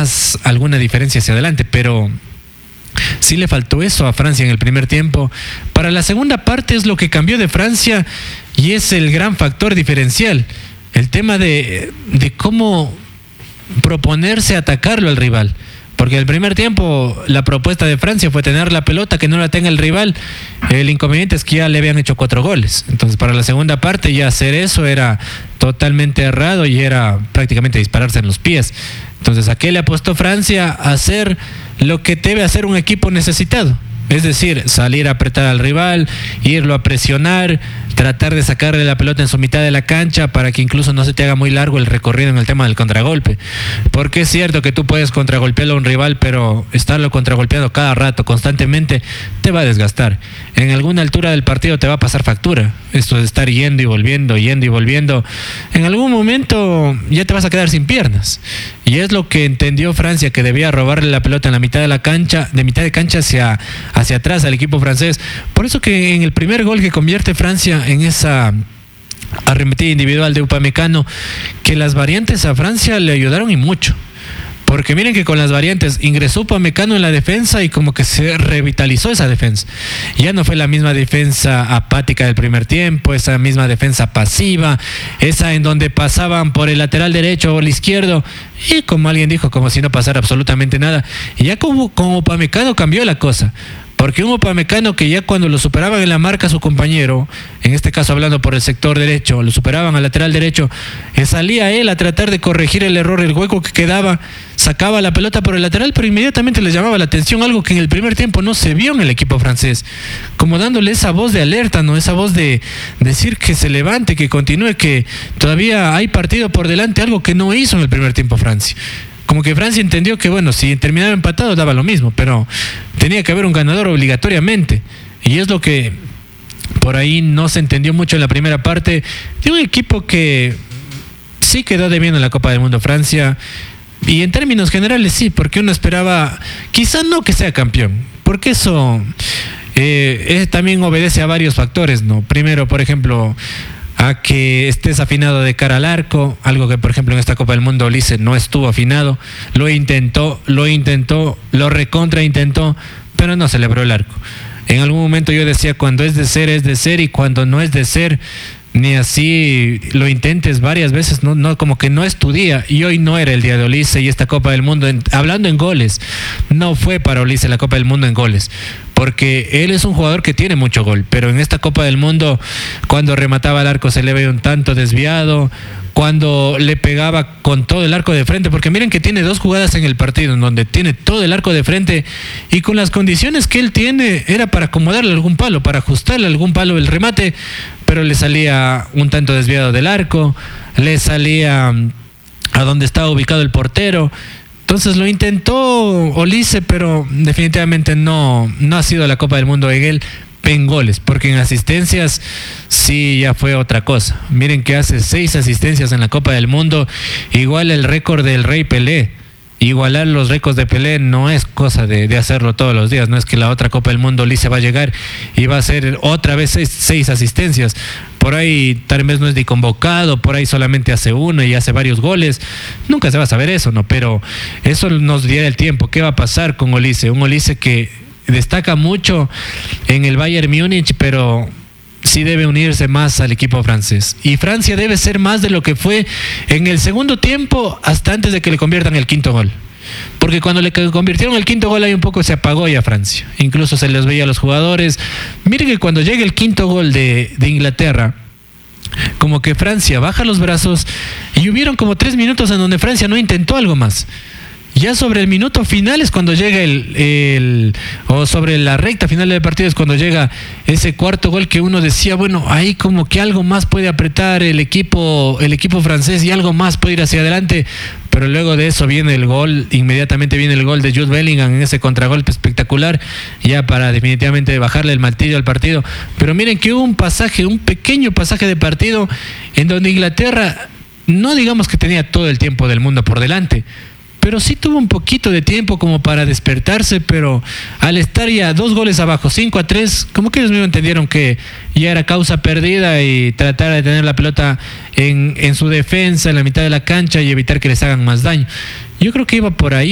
más alguna diferencia hacia adelante, pero sí le faltó eso a Francia en el primer tiempo. Para la segunda parte es lo que cambió de Francia y es el gran factor diferencial. El tema de cómo proponerse atacarlo al rival. Porque el primer tiempo la propuesta de Francia fue tener la pelota, que no la tenga el rival. El inconveniente es que ya le habían hecho 4 goles. Entonces para la segunda parte ya hacer eso era totalmente errado y era prácticamente dispararse en los pies. Entonces ¿a qué le apostó Francia? A hacer lo que debe hacer un equipo necesitado. Es decir, salir a apretar al rival, irlo a presionar, tratar de sacarle la pelota en su mitad de la cancha para que incluso no se te haga muy largo el recorrido en el tema del contragolpe. Porque es cierto que tú puedes contragolpearlo a un rival, pero estarlo contragolpeando cada rato, constantemente, te va a desgastar. En alguna altura del partido te va a pasar factura. Esto de estar yendo y volviendo, en algún momento ya te vas a quedar sin piernas. Y es lo que entendió Francia, que debía robarle la pelota en la mitad de la cancha, de mitad de cancha hacia atrás al equipo francés. Por eso que en el primer gol que convierte Francia en esa arremetida individual de Upamecano, que las variantes a Francia le ayudaron y mucho. Porque miren que con las variantes ingresó Upamecano en la defensa y como que se revitalizó esa defensa. Ya no fue la misma defensa apática del primer tiempo, esa misma defensa pasiva, esa en donde pasaban por el lateral derecho o el izquierdo y como alguien dijo, como si no pasara absolutamente nada. Y ya con Upamecano cambió la cosa. Porque un Upamecano que ya cuando lo superaban en la marca a su compañero, en este caso hablando por el sector derecho, lo superaban al lateral derecho, salía él a tratar de corregir el error, el hueco que quedaba, sacaba la pelota por el lateral, pero inmediatamente les llamaba la atención, algo que en el primer tiempo no se vio en el equipo francés, como dándole esa voz de alerta, ¿no? Esa voz de decir que se levante, que continúe, que todavía hay partido por delante, algo que no hizo en el primer tiempo Francia. Como que Francia entendió que, bueno, si terminaba empatado daba lo mismo, pero tenía que haber un ganador obligatoriamente. Y es lo que por ahí no se entendió mucho en la primera parte de un equipo que sí quedó debiendo en la Copa del Mundo Francia. Y en términos generales sí, porque uno esperaba, quizá no que sea campeón, porque eso también obedece a varios factores, ¿no? Primero, por ejemplo, a que estés afinado de cara al arco, algo que por ejemplo en esta Copa del Mundo Olise no estuvo afinado, lo intentó, lo recontra intentó, pero no celebró el arco. En algún momento yo decía, cuando es de ser, y cuando no es de ser, ni así lo intentes varias veces, no como que no es tu día. Y hoy no era el día de Olise, y esta Copa del Mundo, hablando en goles, no fue para Olise la Copa del Mundo en goles, porque él es un jugador que tiene mucho gol, pero en esta Copa del Mundo, cuando remataba el arco se le veía un tanto desviado, cuando le pegaba con todo el arco de frente, porque miren que tiene 2 jugadas en el partido en donde tiene todo el arco de frente y con las condiciones que él tiene era para acomodarle algún palo, para ajustarle algún palo el remate, pero le salía un tanto desviado del arco, le salía a donde estaba ubicado el portero. Entonces lo intentó Olise, pero definitivamente no ha sido la Copa del Mundo en goles, porque en asistencias sí ya fue otra cosa. Miren que hace 6 asistencias en la Copa del Mundo, igual el récord del Rey Pelé. Igualar los récords de Pelé no es cosa de hacerlo todos los días, no es que la otra Copa del Mundo Olise va a llegar y va a hacer otra vez 6 asistencias. Por ahí tal vez no es ni convocado, por ahí solamente hace 1 y hace varios goles. Nunca se va a saber eso, ¿no? Pero eso nos dirá el tiempo. ¿Qué va a pasar con Olise? Un Olise que destaca mucho en el Bayern Múnich, pero sí debe unirse más al equipo francés. Y Francia debe ser más de lo que fue en el segundo tiempo hasta antes de que le conviertan el 5.º gol. Porque cuando le convirtieron el 5.º gol ahí un poco se apagó ya Francia. Incluso se les veía a los jugadores. Miren que cuando llega el 5.º gol de Inglaterra, como que Francia baja los brazos y hubieron como 3 minutos en donde Francia no intentó algo más. Ya sobre el minuto final es cuando llega o sobre la recta final del partido es cuando llega ese 4.º gol que uno decía, bueno, ahí como que algo más puede apretar el equipo francés y algo más puede ir hacia adelante, pero luego de eso viene el gol, inmediatamente viene el gol de Jude Bellingham en ese contragolpe espectacular, ya para definitivamente bajarle el martillo al partido. Pero miren que hubo un pequeño pasaje de partido en donde Inglaterra, no digamos que tenía todo el tiempo del mundo por delante, pero sí tuvo un poquito de tiempo como para despertarse, pero al estar ya 2 goles abajo, 5-3, como que ellos mismos entendieron que ya era causa perdida y tratar de tener la pelota en su defensa, en la mitad de la cancha y evitar que les hagan más daño. Yo creo que iba por ahí.